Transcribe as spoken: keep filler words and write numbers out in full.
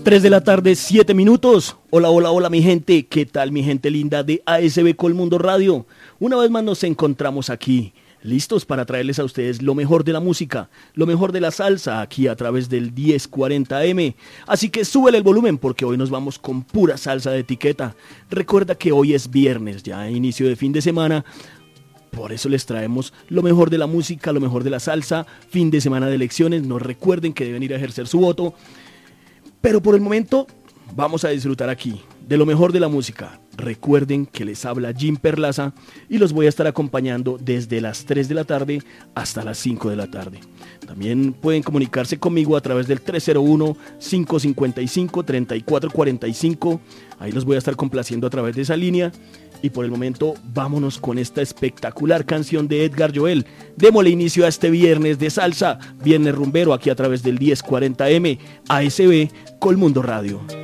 tres de la tarde, siete minutos. Hola, hola, hola mi gente. ¿Qué tal mi gente linda de A S B Colmundo Radio? Una vez más nos encontramos aquí, listos para traerles a ustedes lo mejor de la música, lo mejor de la salsa, aquí a través del diez cuarenta eme. Así que súbele el volumen porque hoy nos vamos con pura salsa de etiqueta. Recuerda que hoy es viernes, ya inicio de fin de semana. Por eso les traemos lo mejor de la música, lo mejor de la salsa, fin de semana de elecciones. Nos recuerden que deben ir a ejercer su voto. Pero por el momento vamos a disfrutar aquí de lo mejor de la música. Recuerden que les habla Jim Perlaza y los voy a estar acompañando desde las tres de la tarde hasta las cinco de la tarde. También pueden comunicarse conmigo a través del tres cero uno, cinco cinco cinco, tres cuatro cuatro cinco. Ahí los voy a estar complaciendo a través de esa línea. Y por el momento, vámonos con esta espectacular canción de Edgar Joel. Démosle inicio a este viernes de salsa, viernes rumbero, aquí a través del diez cuarenta eme, A S B Colmundo Radio.